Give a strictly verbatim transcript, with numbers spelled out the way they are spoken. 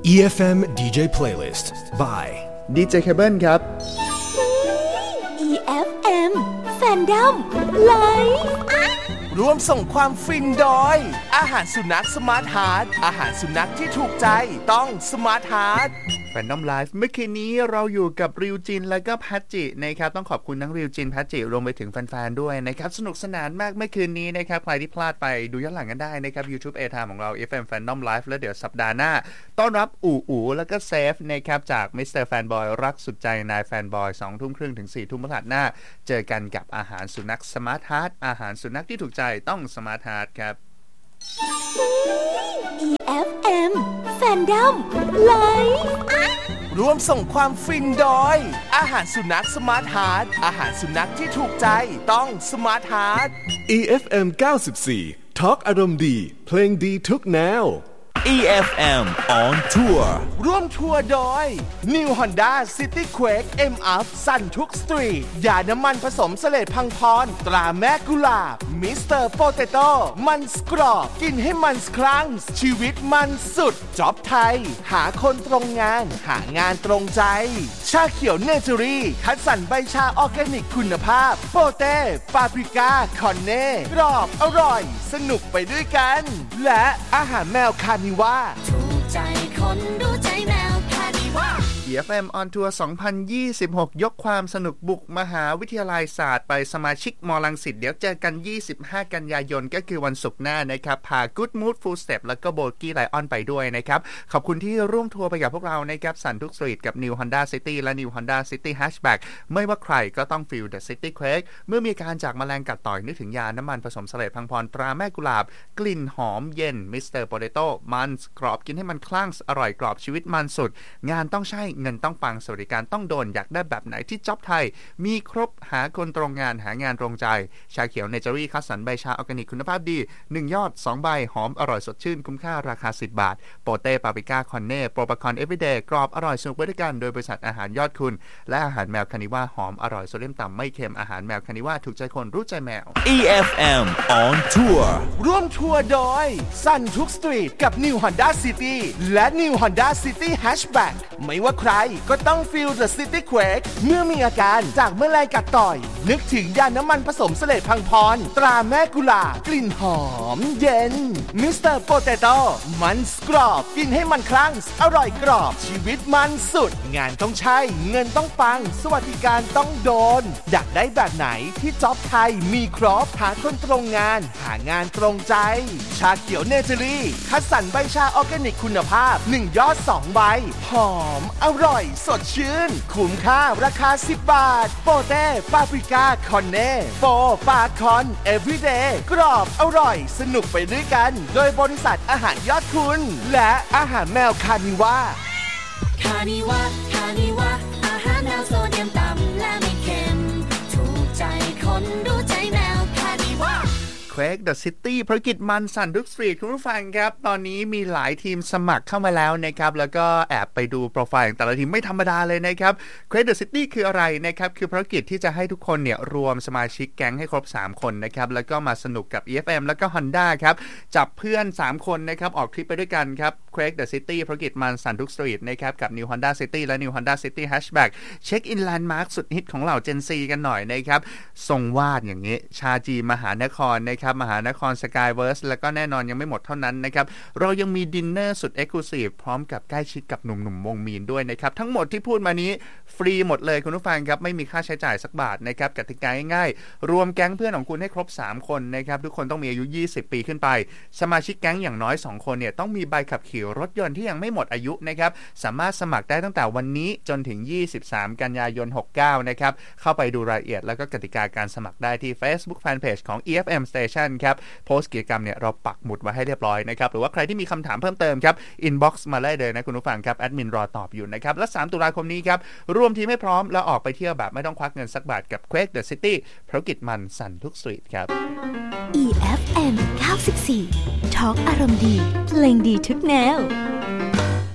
อี เอฟ เอ็ม ดี เจ Playlist by ดี เจ Cable ครับอี เอฟ เอ็ม Fandom Live ร่วมส่งความฟินโดยอาหารสุนัขสมาร์ทฮาร์ทอาหารสุนัขที่ถูกใจต้องสมาร์ทฮาร์ทแฟนดอมไลฟ์เมื่อคืนนี้เราอยู่กับริวจินและก็พัจจินะครับต้องขอบคุณทั้งริวจินพัจจิรวมไปถึงแฟนๆด้วยนะครับสนุกสนานมากเมื่อคืนนี้นะครับใครที่พลาดไปดูย้อนหลังกันได้นะครับ YouTube A Time ของเรา เอฟ เอ็ม Fandom Live แล้วเดี๋ยวสัปดาห์หน้าต้อนรับอู๋อู๋แล้วก็เซฟนะครับจากมิสเตอร์แฟนบอยรักสุดใจนายแฟนบอย สองทุ่มครึ่งถึง สี่ทุ่มพฤหัสหน้าเจอกันกับอาหารสุนัขสมาร์ทฮาร์ทอาหารสุนัขที่ถูกใจต้องสมาร์ทฮาร์ทครับอี เอฟ เอ็ม Fandom Live ร่วมส่งความฟินโดยอาหารสุนัขสมาร์ทฮาร์ทอาหารสุนัขที่ถูกใจต้องสมาร์ทฮาร์ทอี เอฟ เอ็ม เก้าสิบสี่ Talk อารมณ์ดีเพลงดีทุกแนวอี เอฟ เอ็ม on tour ร่วมทัวร์โดย New Honda City Quake เอ็ม อัพ สั่นทุกสตรีทยาน้ำมันผสมเสลดพังพรตราแม่กุหลาบมิสเตอร์โปเตโต้มันสกรอบกินให้มันครั้งชีวิตมันสุดจ็อบไทยหาคนตรงงานหางานตรงใจชาเขียวเนเจอรี่คัดสรรใบชาออร์แกนิกคุณภาพโปเต้ปาปริก้าคอนเน่กรอบอร่อยสนุกไปด้วยกันและอาหารแมวคานิว่าถูกใจคนดูใจแมวคานิว่าอี เอฟ เอ็ม on tour สองพันยี่สิบหกยกความสนุกบุกมหาวิทยาลัยศาสตร์ไปสมาชิกมอลังสิตเดี๋ยวเจอกันยี่สิบห้ากันยายนก็คือวันศุกร์หน้านะครับพา Good Mood Full Step แล้วก็โบกี้ไลออนไปด้วยนะครับขอบคุณที่ร่วมทัวร์ไปกับพวกเรานะครับสันทุกสตรีทกับ New Honda City และ New Honda City Hatchback ไม่ว่าใครก็ต้อง Feel the City Quake เมื่อมีอาการจากแมลงกัดต่อยนึกถึงยาน้ำมันผสมเสลดพังพรตราแม่กุหลาบกลิ่นหอมเย็นมิสเตอร์โปเตโต้มันกรอบกินให้มันคลั่งอร่อยกรอบชีวิตมันสุดงานต้องใช่เงินต้องปังสวัสดิการต้องโดนอยากได้แบบไหนที่จ็อบไทยมีครบหาคนตรงงานหางานตรงใจชาเขียวเนเจอรี่คัดสรรใบชาออร์แกนิกคุณภาพดีหนึ่งยอดสองใบหอมอร่อยสดชื่นคุ้มค่าราคาสิบบาทโปเต้ปาปริก้าคอนเน่โปรปาคอนเอฟวีเดย์กรอบอร่อยสนุกไปด้วยกันโดยบริษัทอาหารยอดคุณและอาหารแมวคานิว่าหอมอร่อยโซเดียมต่ำไม่เค็มอาหารแมวคานิว่าถูกใจคนรู้ใจแมวอี เอฟ เอ็ม on tour ร่วมทัวร์โดยสั่นทุกสตรีทกับ New Honda City และ New Honda City Hatchback ไม่ว่าใครก็ต้อง Feel the City Quake เมื่อมีอาการจากแมลงกัดต่อยนึกถึงยาน้ำมันผสมเสลดพังพรตราแม่กุหลาบกลิ่นหอมเย็นมิสเตอร์โปเตโต้มันกรอบกินให้มันคลั่งอร่อยกรอบชีวิตมันสุดงานต้องใช่เงินต้องปังสวัสดิการต้องโดนอยากได้แบบไหนที่จ็อบไทยมีครบหาคนตรงงานหางานตรงใจชาเขียวเนเจอรี่คัดสรรใบชาออร์แกนิกคุณภาพหนึ่งยอดสองใบหอมอร่อยสดชื่นคุ้มค่าราคาสิบบาทโปเต้ปาปริก้าคอนเน่โปปาคอนเอฟวีเดย์กรอบอร่อยสนุกไปด้วยกันโดยบริษัทอาหารยอดคุณและอาหารแมวคานิว่าคานิว่าคานิว่าอาหารแมวโซเดียมต่ำและไม่เค็มถูกใจคนดูใจแมวคานิว่า Quake the City ภารกิจมันสั่นทุกสตรีทคุณผู้ฟังครับตอนนี้มีหลายทีมสมัครเข้ามาแล้วนะครับแล้วก็แอบไปดูโปรไฟล์ของแต่ละทีมไม่ธรรมดาเลยนะครับ Quake the City คืออะไรนะครับคือภารกิจที่จะให้ทุกคนเนี่ยรวมสมาชิกแก๊งให้ครบสามคนนะครับแล้วก็มาสนุกกับ อี เอฟ เอ็ม แล้วก็ Honda ครับจับเพื่อนสามคนนะครับออกทริปไปด้วยกันครับ Quake the City ภารกิจมันสั่นทุกสตรีทนะครับกับ New Honda City และ New Honda City Hatchback เช็คอินแลนด์มาร์คสุดฮิตของเหล่า Gen Z กันหน่อยนะครับทรงวาดอย่างนี้ชาจีมหานครนะครับมหานครสกายเวิร์สแล้วก็แน่นอนยังไม่หมดเท่านั้นนะครับเรายังมีดินเนอร์สุดเอ็กซ์คลูซีฟพร้อมกับใกล้ชิดกับหนุ่มๆวงมีนด้วยนะครับทั้งหมดที่พูดมานี้ฟรีหมดเลยคุณผู้ฟังครับไม่มีค่าใช้จ่ายสักบาทนะครับกติกาง่ายๆรวมแก๊งเพื่อนของคุณให้ครบสามคนนะครับทุกคนต้องมีอายุยี่สิบปีขึ้นไปสมาชิกแก๊งอย่างน้อยสองคนเนี่ยต้องมีใบขับขี่รถยนต์ที่ยังไม่หมดอายุนะครับสามารถสมัครได้ตั้งแต่วันนี้จนถึงยี่สิบสามกันยายนหกสิบเก้านะครับเข้าไปดูรายละเอียดแล้วก็กติกาการสมัครได้ที่ Facebook Fanpage ของ อี เอฟ เอ็ม Station ครับโพสต์กิจกรรมเนี่ยเราปักหมุดไว้ให้เรียบร้อยนะครับหรือว่าใครที่มีคำถามเพิ่มเติมครับอินบ็อกซ์มาได้เลยนะคุณผู้ฟังครับแอดมินรอตอบอยู่นะครับและสามตุลาคมนี้ครับรวมทีมให้พร้อมแล้วออกไปเที่ยวแบบไม่ต้องควักเงินสักบาทกับ Quake the City ภารกิจมันสั่นทุกสตรีทครับอี เอฟ เอ็ม เก้าสิบสี่ Talk อารมณ์ดีเพลงดีทุกแนว